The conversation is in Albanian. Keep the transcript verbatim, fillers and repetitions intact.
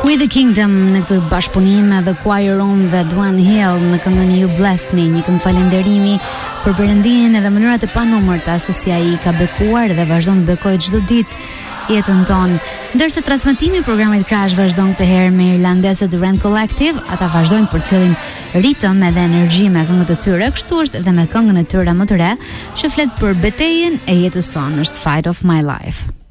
With the Kingdom në këtë bashkëpunim The Choir Room dhe Duan Hill në këngën You Bless Me, një këngë falënderimi për perëndin edhe mënyrat e panumërta se si ai ka bekuar dhe vazhdon të bekojë çdo ditë jetën tonë. Ndërsa transmetimi i programit Crash vazhdon këtë herë me irlandezët The Rand Collective, ata vazhdojnë për cilin ritëm edhe energji me këngët e tyre, kështu është edhe me këngën e tyre më të re, që flet për betejën e jetës sonë, është Fight of My Life.